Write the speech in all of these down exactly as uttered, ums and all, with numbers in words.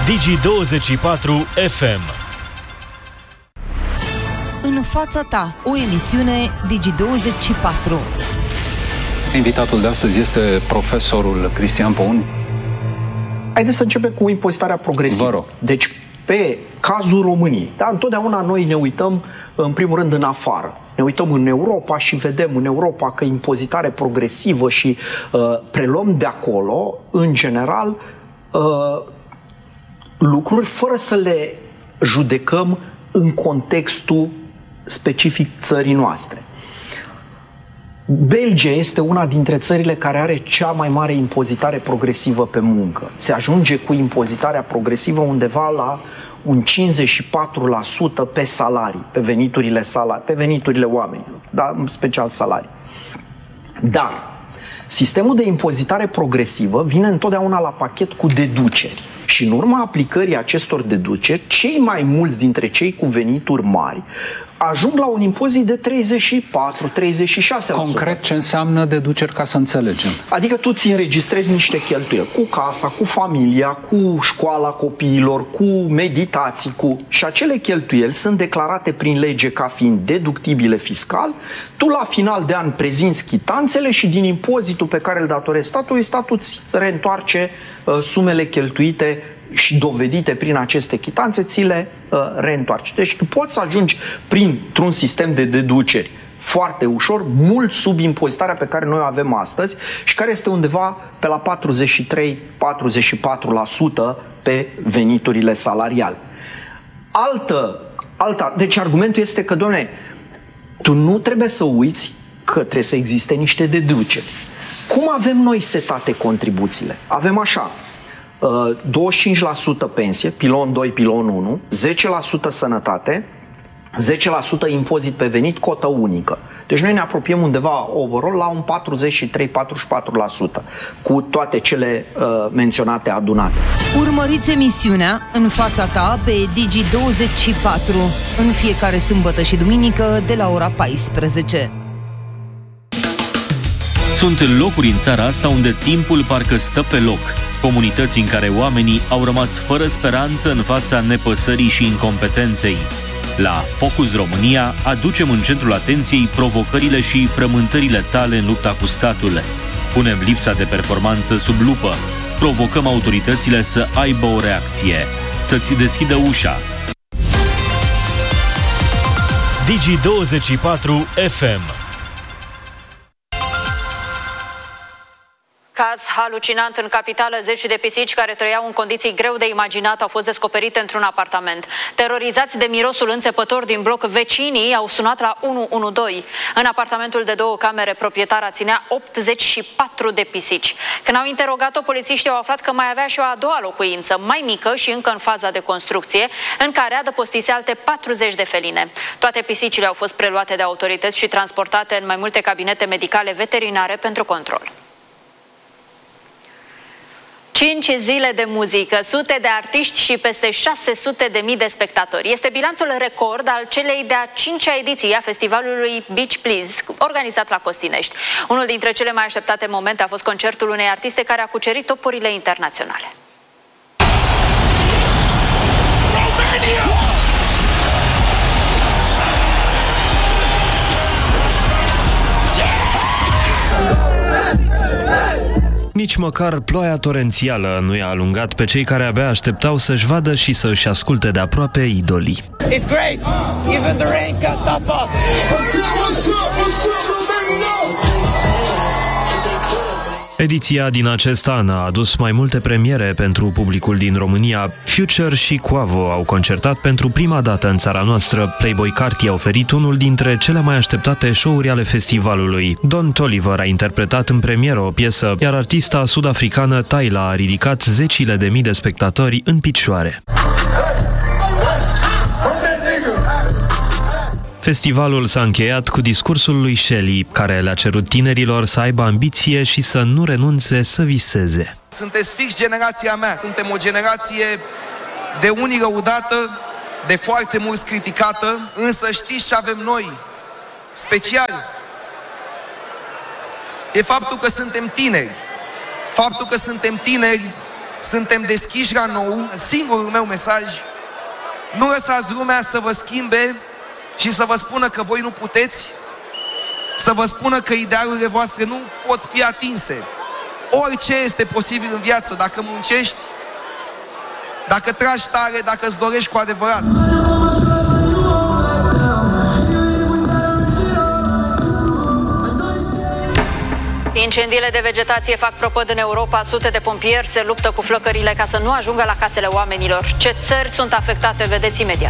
Digi douăzeci și patru F M. În fața ta, o emisiune Digi douăzeci și patru. Invitatul de astăzi este profesorul Cristian Poun. Haideți să începem cu impozitarea progresivă. Vă rog. Deci, pe cazul României, da, întotdeauna noi ne uităm, în primul rând, în afară. Ne uităm în Europa și vedem în Europa că impozitare progresivă și uh, preluăm de acolo, în general, uh, lucruri fără să le judecăm în contextul specific țării noastre. Belgia este una dintre țările care are cea mai mare impozitare progresivă pe muncă. Se ajunge cu impozitarea progresivă undeva la un cincizeci și patru la sută pe salarii, pe veniturile, salari, pe veniturile oamenilor, da? În special salarii. Dar sistemul de impozitare progresivă vine întotdeauna la pachet cu deduceri. Și în urma aplicării acestor deduceri, cei mai mulți dintre cei cu venituri mari ajung la un impozit de treizeci și patru - treizeci și șase la sută. Concret, ce înseamnă deduceri, ca să înțelegem? Adică tu ți înregistrezi niște cheltuieli cu casa, cu familia, cu școala copiilor, cu meditații, cu... și acele cheltuieli sunt declarate prin lege ca fiind deductibile fiscal. Tu la final de an prezinți chitanțele și din impozitul pe care îl datorezi statului, statul îți reîntoarce uh, sumele cheltuite și dovedite prin aceste chitanțe, ți le uh, reîntoarce. Deci tu poți să ajungi printr-un sistem de deduceri foarte ușor, mult sub impozitarea pe care noi o avem astăzi și care este undeva pe la patruzeci și trei - patruzeci și patru la sută pe veniturile salariale. Altă, alta, deci argumentul este că, doamne, tu nu trebuie să uiți că trebuie să existe niște deduceri. Cum avem noi setate contribuțiile? Avem așa: douăzeci și cinci la sută pensie, pilon doi, pilon unu, zece la sută sănătate, zece la sută impozit pe venit, cotă unică. Deci noi ne apropiem undeva overall la un patruzeci și trei - patruzeci și patru la sută cu toate cele uh, menționate adunate. Urmăriți emisiunea În fața ta pe Digi douăzeci și patru în fiecare sâmbătă și duminică de la ora paisprezece. Sunt locuri în țara asta unde timpul parcă stă pe loc. Comunități în care oamenii au rămas fără speranță în fața nepăsării și incompetenței. La Focus România aducem în centrul atenției provocările și frământările tale în lupta cu statul. Punem lipsa de performanță sub lupă. Provocăm autoritățile să aibă o reacție, să-ți deschidă ușa. Digi douăzeci și patru F M. Caz halucinant în capitală. Zeci de pisici care trăiau în condiții greu de imaginat au fost descoperite într-un apartament. Terorizați de mirosul înțepător din bloc, vecinii au sunat la unu unu doi. În apartamentul de două camere, proprietara ținea optzeci și patru de pisici. Când au interogat-o, polițiștii au aflat că mai avea și o a doua locuință, mai mică și încă în faza de construcție, în care adăpostise alte patruzeci de feline. Toate pisicile au fost preluate de autorități și transportate în mai multe cabinete medicale veterinare pentru control. Cinci zile de muzică, sute de artiști și peste șase sute de mii de spectatori. Este bilanțul record al celei de-a cincea ediție a festivalului Beach Please, organizat la Costinești. Unul dintre cele mai așteptate momente a fost concertul unei artiste care a cucerit topurile internaționale. Nici măcar ploaia torențială nu i-a alungat pe cei care abia așteptau să-și vadă și să-și asculte de aproape idolii. It's great! Even the rain can stop us! Ediția din acest an a adus mai multe premiere pentru publicul din România. Future și Quavo au concertat pentru prima dată în țara noastră. Playboy Carti a oferit unul dintre cele mai așteptate show-uri ale festivalului. Don Toliver a interpretat în premieră o piesă, iar artista sud-africană Tyla a ridicat zecile de mii de spectatori în picioare. Festivalul s-a încheiat cu discursul lui Shelly, care le-a cerut tinerilor să aibă ambiție și să nu renunțe să viseze. Sunteți fix generația mea, suntem o generație de unii lăudată, de foarte mulți criticată, însă știți ce avem noi, special? E faptul că suntem tineri. Faptul că suntem tineri suntem deschiși la nou. Singurul meu mesaj: nu lăsați lumea să vă schimbe și să vă spună că voi nu puteți, să vă spună că idealurile voastre nu pot fi atinse. Orice este posibil în viață, dacă muncești, dacă tragi tare, dacă îți dorești cu adevărat. Incendiile de vegetație fac propăd în Europa. Sute de pompieri se luptă cu flăcările ca să nu ajungă la casele oamenilor. Ce țări sunt afectate, vedeți imediat.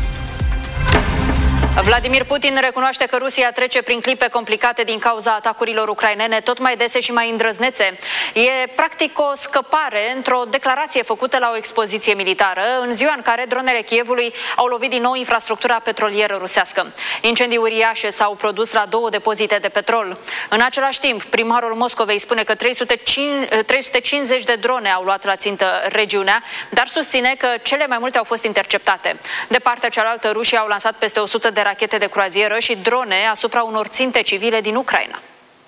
Vladimir Putin recunoaște că Rusia trece prin clipe complicate din cauza atacurilor ucrainene tot mai dese și mai îndrăznețe. E practic o scăpare într-o declarație făcută la o expoziție militară, în ziua în care dronele Kievului au lovit din nou infrastructura petrolieră rusească. Incendii uriașe s-au produs la două depozite de petrol. În același timp, primarul Moscovei spune că trei sute cincizeci de drone au luat la țintă regiunea, dar susține că cele mai multe au fost interceptate. De partea cealaltă, rușii au lansat peste o sută de rachete de croazieră și drone asupra unor ținte civile din Ucraina.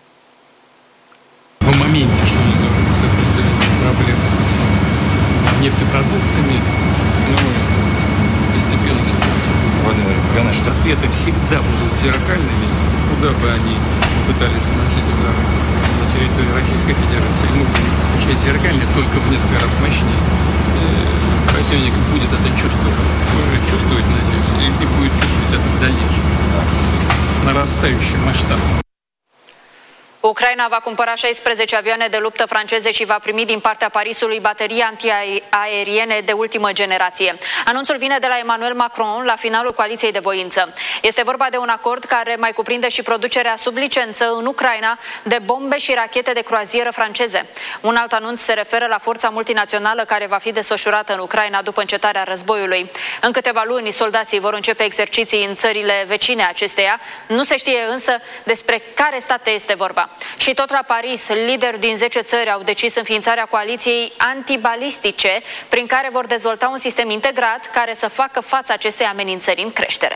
В моменте, что называется, проблемы с нефтепродуктами, но постепенно ситуация будет. Владимир Иванович, ответы всегда будут зеркальными, куда бы они пытались наносить удары на территории Российской Федерации. Мы будем отвечать зеркально, только в несколько раз мощнее. Противник будет это чувствовать, уже чувствует, надеюсь, и будет чувствовать это в дальнейшем, с нарастающим масштабом. Ucraina va cumpăra șaisprezece avioane de luptă franceze și va primi din partea Parisului baterii antiaeriene de ultimă generație. Anunțul vine de la Emmanuel Macron la finalul coaliției de voință. Este vorba de un acord care mai cuprinde și producerea sub licență în Ucraina de bombe și rachete de croazieră franceze. Un alt anunț se referă la forța multinațională care va fi desfășurată în Ucraina după încetarea războiului. În câteva luni, soldații vor începe exerciții în țările vecine acesteia. Nu se știe însă despre care state este vorba. Și tot la Paris, lideri din zece țări au decis înființarea coaliției antibalistice, prin care vor dezvolta un sistem integrat care să facă față acestei amenințări în creștere.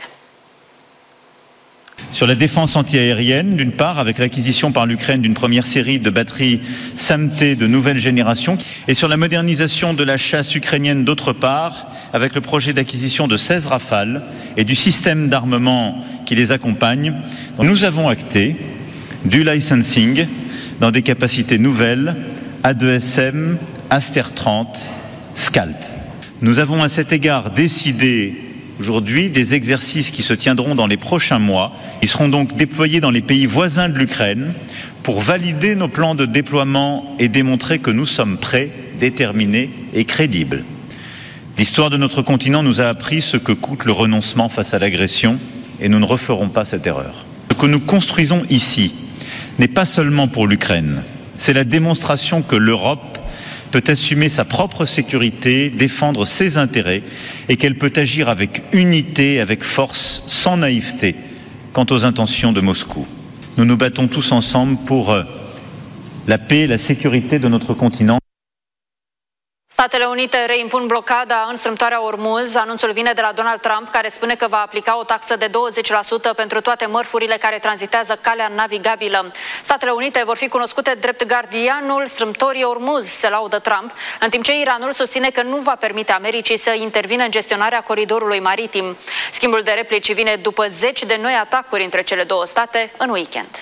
Sur la défense antiaérienne, d'une part, avec l'acquisition par l'Ukraine d'une première série de batteries S A M T de nouvelle génération, et sur la modernisation de la chasse ukrainienne, d'autre part, avec le projet d'acquisition de seize Rafales et du système d'armement qui les accompagne. Nous avons acté du licensing dans des capacités nouvelles, A deux S M, Aster trente, Scalp. Nous avons à cet égard décidé aujourd'hui des exercices qui se tiendront dans les prochains mois. Ils seront donc déployés dans les pays voisins de l'Ukraine pour valider nos plans de déploiement et démontrer que nous sommes prêts, déterminés et crédibles. L'histoire de notre continent nous a appris ce que coûte le renoncement face à l'agression et nous ne referons pas cette erreur. Ce que nous construisons ici n'est pas seulement pour l'Ukraine, c'est la démonstration que l'Europe peut assumer sa propre sécurité, défendre ses intérêts et qu'elle peut agir avec unité, avec force, sans naïveté quant aux intentions de Moscou. Nous nous battons tous ensemble pour la paix et la sécurité de notre continent. Statele Unite reimpun blocada în strâmtoarea Ormuz. Anunțul vine de la Donald Trump, care spune că va aplica o taxă de douăzeci la sută pentru toate mărfurile care tranzitează calea navigabilă. Statele Unite vor fi cunoscute drept gardianul strâmtorii Ormuz, se laudă Trump, în timp ce Iranul susține că nu va permite Americii să intervină în gestionarea coridorului maritim. Schimbul de replici vine după zeci de noi atacuri între cele două state în weekend.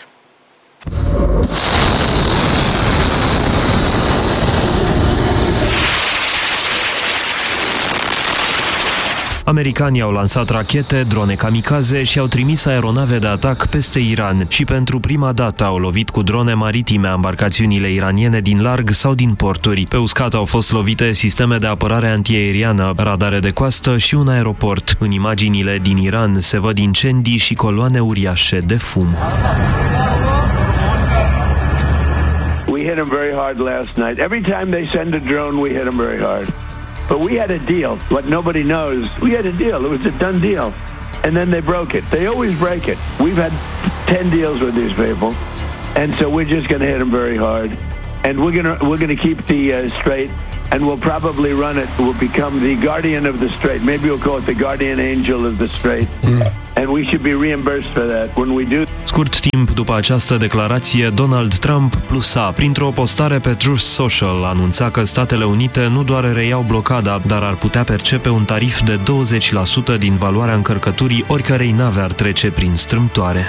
Americanii au lansat rachete, drone kamikaze și au trimis aeronave de atac peste Iran și pentru prima dată au lovit cu drone maritime embarcațiunile iraniene din larg sau din porturi. Pe uscat au fost lovite sisteme de apărare antiaeriană, radare de coastă și un aeroport. În imaginile din Iran se văd incendii și coloane uriașe de fum. We hit them very hard last night. Every time they send a drone, we hit them very hard. But we had a deal. What nobody knows, we had a deal. It was a done deal. And then they broke it. They always break it. We've had ten deals with these people. And so we're just going to hit them very hard. And we're going to we're going to keep the uh, Strait, and we'll probably run it. We'll become the guardian of the Strait. Maybe we'll call it the guardian angel of the Strait. Mm. and we should be reimbursed for that when we do. Scurt timp după această declarație, Donald Trump plusa. Printr-o postare pe Truth Social anunța că Statele Unite nu doar reiau blocada, dar ar putea percepe un tarif de douăzeci la sută din valoarea încărcăturii oricărei nave ar trece prin strâmtoare.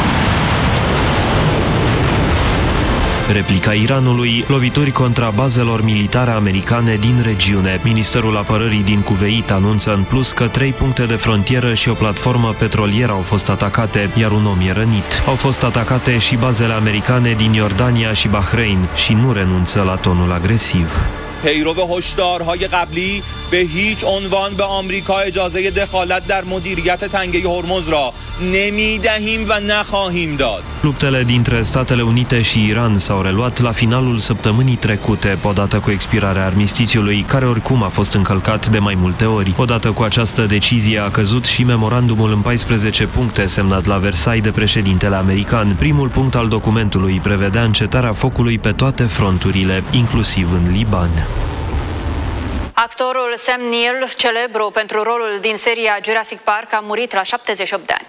Replica Iranului, lovituri contra bazelor militare americane din regiune. Ministerul Apărării din Cuveit anunță în plus că trei puncte de frontieră și o platformă petrolieră au fost atacate, iar un om e rănit. Au fost atacate și bazele americane din Iordania și Bahrain și nu renunță la tonul agresiv. پیرو هشدارهای قبلی به هیچ عنوان به آمریکا اجازه دخالت در مدیریت تنگه هرمز را نمیدهیم و نخواهیم داد. Luptele dintre Statele Unite și Iran s-au reluat la finalul săptămânii trecute, odată cu expirarea armistițiului, care oricum a fost încălcat de mai multe ori. Odată cu această decizie a căzut și memorandumul în paisprezece puncte semnat la Versailles de președintele american. Primul punct al documentului prevedea încetarea focului pe toate fronturile, inclusiv în Liban. Actorul Sam Neill, celebru pentru rolul din seria Jurassic Park, a murit la șaptezeci și opt de ani.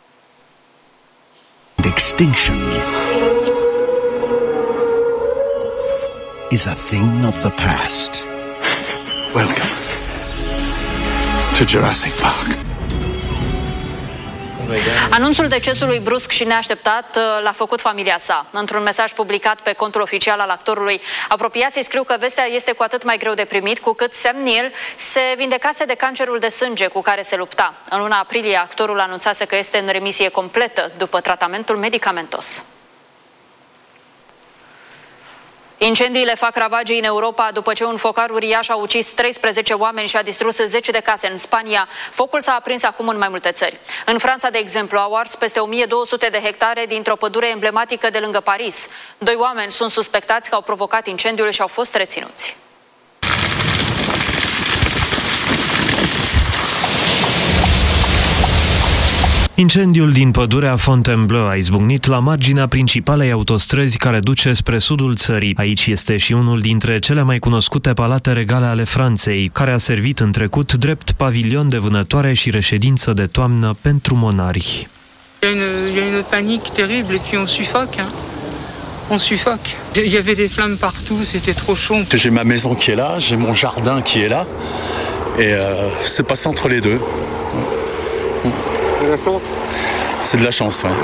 Extinction is a thing of the past. Welcome to Jurassic Park. Anunțul decesului brusc și neașteptat l-a făcut familia sa. Într-un mesaj publicat pe contul oficial al actorului, apropiații scriu că vestea este cu atât mai greu de primit, cu cât Sam Neill se vindecase de cancerul de sânge cu care se lupta. În luna aprilie, actorul anunțase că este în remisie completă după tratamentul medicamentos. Incendiile fac ravagii în Europa după ce un focar uriaș a ucis treisprezece oameni și a distrus zece de case în Spania. Focul s-a aprins acum în mai multe țări. În Franța, de exemplu, au ars peste o mie două sute de hectare dintr-o pădure emblematică de lângă Paris. Doi oameni sunt suspectați că au provocat incendiul și au fost reținuți. Incendiul din pădurea Fontainebleau a izbucnit la marginea principalei autostrăzi care duce spre sudul țării. Aici este și unul dintre cele mai cunoscute palate regale ale Franței, care a servit în trecut drept pavilion de vânătoare și reședință de toamnă pentru monarhi. Il y a une panique terrible et puis on suffoque. Hein. On suffoque. Il y avait des flammes partout, c'était trop chaud. J'ai ma maison qui est là, j'ai mon jardin qui est là et euh, c'est passé entre les deux. De la chance? C'est de la chance, ouais.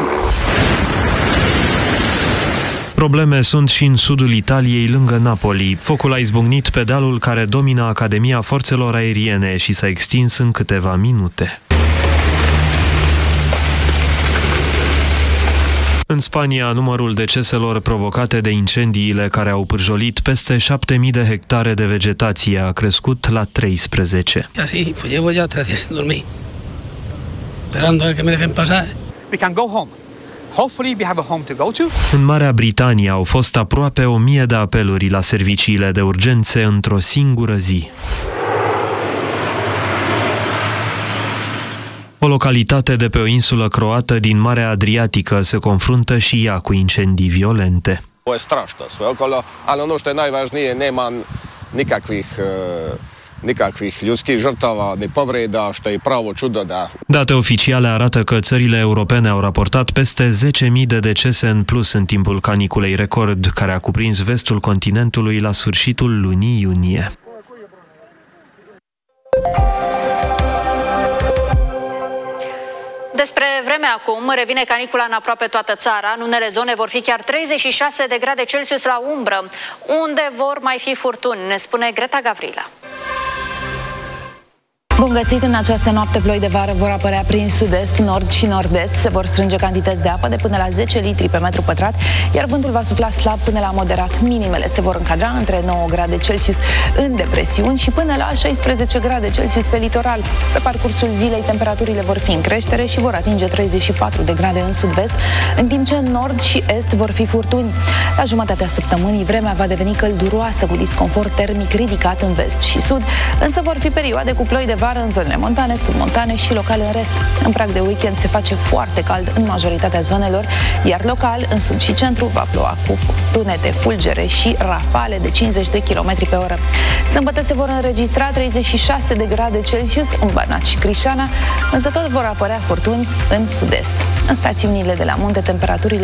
Probleme sunt și în sudul Italiei, lângă Napoli. Focul a izbucnit pe dealul care domină Academia Forțelor Aeriene și s-a extins în câteva minute. În Spania, numărul deceselor provocate de incendiile care au pârjolit peste șapte mii de hectare de vegetație a crescut la treisprezece. Así, pues llevo ya tres días sin dormir. Esperando a que me dejen pasar. We can go home. Hopefully we have a home to go to. În Marea Britanie au fost aproape o mie de apeluri la serviciile de urgențe într-o singură zi. O localitate de pe o insulă croată din Marea Adriatică se confruntă și ea cu incendii violente. Ovo je strašno sve okolo, ali ono što je najvažnije, nema nikakvih nikakvih ljudskih žrtava, ni povreda, što je pravo čudo da... Date oficiale arată că țările europene au raportat peste zece mii de decese în plus în timpul caniculei record, care a cuprins vestul continentului la sfârșitul lunii iunie. Despre vreme acum, revine canicula în aproape toată țara. În unele zone vor fi chiar treizeci și șase de grade Celsius la umbră. Unde vor mai fi furtuni, ne spune Greta Gavrila. Bun găsit! În această noapte ploi de vară vor apărea prin sud-est, nord și nord-est. Se vor strânge cantități de apă de până la zece litri pe metru pătrat, iar vântul va sufla slab până la moderat. Minimele se vor încadra între nouă grade Celsius în depresiuni și până la șaisprezece grade Celsius pe litoral. Pe parcursul zilei, temperaturile vor fi în creștere și vor atinge treizeci și patru de grade în sud-vest, în timp ce în nord și est vor fi furtuni. La jumătatea săptămânii, vremea va deveni călduroasă cu disconfort termic ridicat în vest și sud, însă vor fi perioade cu ploi de vară vară în zonele montane, submontane și local în rest. În prag de weekend se face foarte cald în majoritatea zonelor, iar local, în sud și centru, va ploua cu tunete, fulgere și rafale de cincizeci de kilometri pe oră. Sâmbătă se vor înregistra treizeci și șase de grade Celsius în Banat și Crișana, însă tot vor apărea furtuni în sud-est. În stațiunile de la munte, temperaturile